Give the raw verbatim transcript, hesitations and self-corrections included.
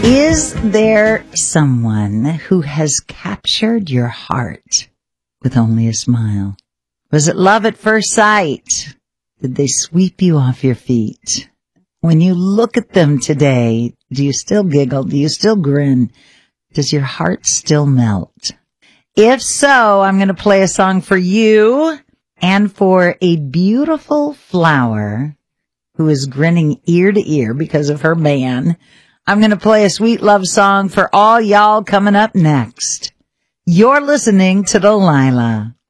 Is there someone who has captured your heart with only a smile? Was it love at first sight? Did they sweep you off your feet? When you look at them today, do you still giggle? Do you still grin? Does your heart still melt? If so, I'm going to play a song for you and for a beautiful flower who is grinning ear to ear because of her man. I'm going to play a sweet love song for all y'all coming up next. You're listening to Delilah.